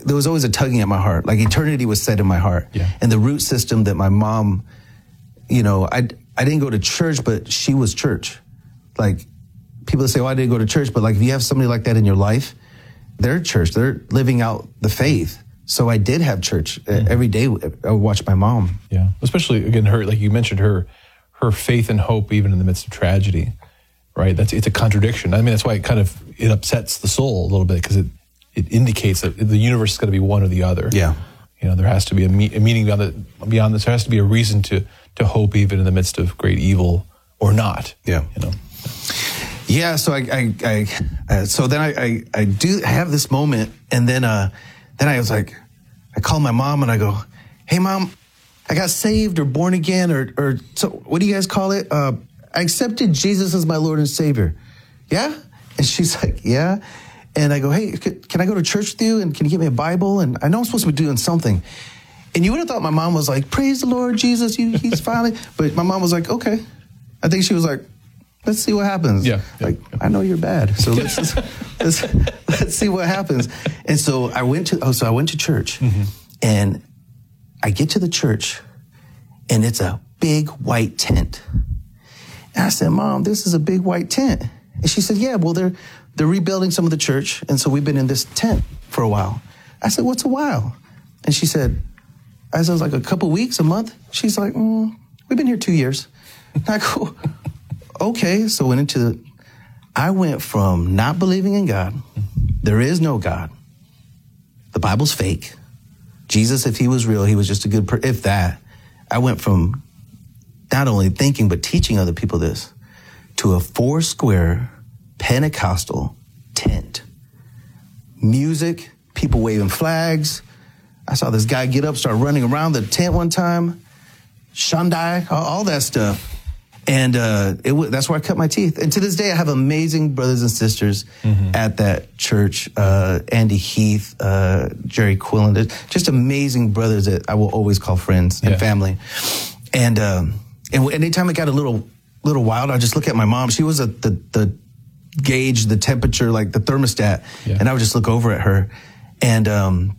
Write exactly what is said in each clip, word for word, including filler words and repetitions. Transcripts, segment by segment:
there was always a tugging at my heart. Like eternity was set in my heart. Yeah. And the root system that my mom, you know, I, I didn't go to church, but she was church. Like people say, oh, I didn't go to church. But like if you have somebody like that in your life, they're church. They're living out the faith. So I did have church mm-hmm. every day. I would watch my mom. Yeah. Especially, again, her, like you mentioned, her her faith and hope even in the midst of tragedy, right? That's It's a contradiction. I mean, that's why it kind of, it upsets the soul a little bit because it, it indicates that the universe is going to be one or the other. Yeah. You know, there has to be a, me- a meaning beyond, the, beyond this. There has to be a reason to to hope even in the midst of great evil or not. Yeah. You know? Yeah, so I, I, I uh, so then I, I, I do have this moment, and then, uh, then I was like, I call my mom and I go, "Hey, Mom, I got saved or born again, or, or so what do you guys call it? Uh, I accepted Jesus as my Lord and Savior." Yeah, and she's like, "Yeah," and I go, "Hey, can I go to church with you? And can you get me a Bible? And I know I'm supposed to be doing something." And you would have thought my mom was like, "Praise the Lord, Jesus, you, he's finally," but my mom was like, "Okay." I think she was like, let's see what happens. Yeah. Like, I know you're bad. So let's, just, let's, let's see what happens. And so I went to, oh, so I went to church mm-hmm. and I get to the church and it's a big white tent. And I said, "Mom, this is a big white tent." And she said, "Yeah, well, they're, they're rebuilding some of the church. And so we've been in this tent for a while." I said, "What's a while?" And she said, I said, "It was like a couple weeks, a month." She's like, mm, "We've been here two years. Not cool." Okay, so went into the, I went from not believing in God, there is no God, the Bible's fake, Jesus, if he was real, he was just a good, per- if that, I went from not only thinking but teaching other people this to a four square Pentecostal tent, music, people waving flags. I saw this guy get up, start running around the tent one time, Shandai, all, all that stuff. And uh, it w- that's where I cut my teeth. And to this day, I have amazing brothers and sisters mm-hmm. at that church. Uh, Andy Heath, uh, Jerry Quillen, just amazing brothers that I will always call friends and yeah. family. And um, and anytime it got a little little wild, I just look at my mom. She was at the the gauge, the temperature, like the thermostat, yeah. and I would just look over at her, and um,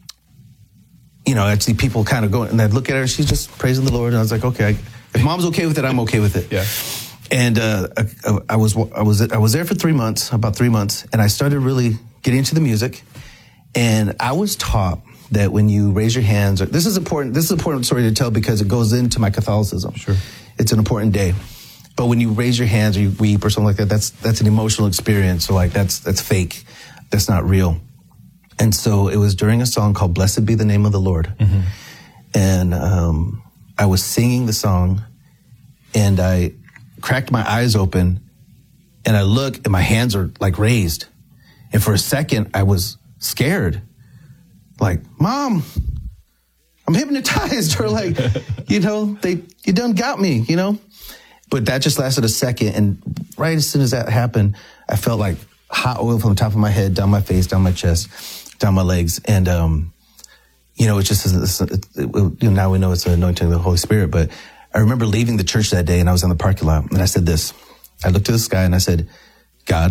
you know, I'd see people kind of going, and I'd look at her. She's just praising the Lord, and I was like, okay. I, If Mom's okay with it, I'm okay with it. Yeah. And uh, I, I was I was I was there for three months, about three months, and I started really getting into the music. And I was taught that when you raise your hands, or, this is important. This is an important story to tell because it goes into my Catholicism. Sure. It's an important day. But when you raise your hands or you weep or something like that, that's that's an emotional experience. So like that's that's fake. That's not real. And so it was during a song called "Blessed Be the Name of the Lord," mm-hmm. and um, I was singing the song, and I cracked my eyes open, and I look, and my hands are like raised. And for a second, I was scared. Like, "Mom, I'm hypnotized," or like, you know, they, you done got me, you know? But that just lasted a second. And right as soon as that happened, I felt like hot oil from the top of my head, down my face, down my chest, down my legs. And, um, you know, it's just, it's, it, it, you know, now we know it's an anointing of the Holy Spirit. But I remember leaving the church that day, and I was in the parking lot, and I said this. I looked to the sky and I said, "God,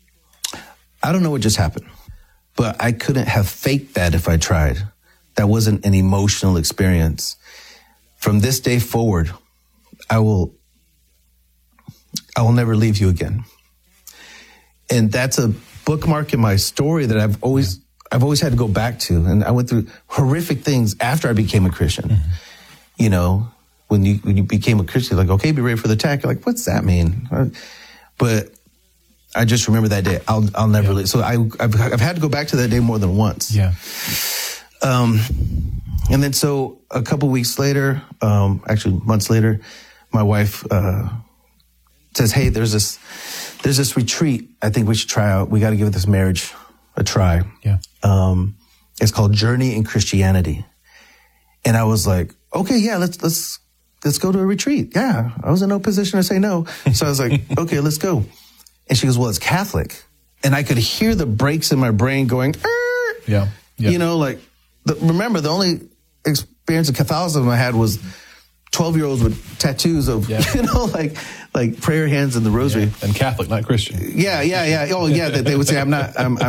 I don't know what just happened, but I couldn't have faked that if I tried. That wasn't an emotional experience. From this day forward, I will, I will never leave you again." And that's a bookmark in my story that I've always, I've always had to go back to. And I went through horrific things after I became a Christian. Mm-hmm. You know, when you, when you became a Christian, like, okay, be ready for the attack. You're like, what's that mean? But I just remember that day. I'll, I'll never yeah. leave. So I, I've, I've had to go back to that day more than once. Yeah. Um, and then so a couple weeks later, um, actually months later, my wife, uh, says, "Hey, there's this, there's this retreat. I think we should try out. We got to give this marriage a try." Yeah. Um, it's called Journey in Christianity. And I was like, okay, yeah, let's, let's, let's go to a retreat. Yeah. I was in no position to say no. So I was like, okay, let's go. And she goes, "Well, it's Catholic." And I could hear the brakes in my brain going, er. yeah. yeah. You know, like, the, remember, the only experience of Catholicism I had was twelve-year-olds with tattoos of, yeah. you know, like, like prayer hands and the rosary. Yeah. And Catholic, not Christian. Yeah, yeah, yeah. Oh, yeah, they, they would say, I'm not, I'm,